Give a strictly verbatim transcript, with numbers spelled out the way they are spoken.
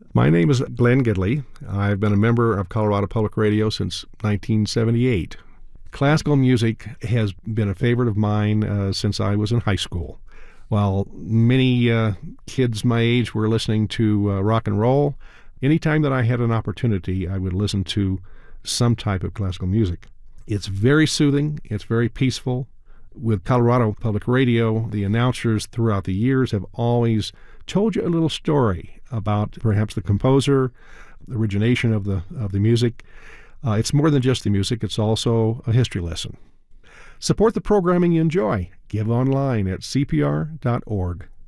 My name is Glenn Gidley. I've been a member of Colorado Public Radio since nineteen seventy-eight. Classical music has been a favorite of mine uh, since I was in high school. While many uh, kids my age were listening to uh, rock and roll, anytime that I had an opportunity, I would listen to some type of classical music. It's very soothing. It's very peaceful. With Colorado Public Radio, the announcers throughout the years have always told you a little story about perhaps the composer, the origination of the of the music. Uh, it's more than just the music. It's also a history lesson. Support the programming you enjoy. Give online at C P R dot org.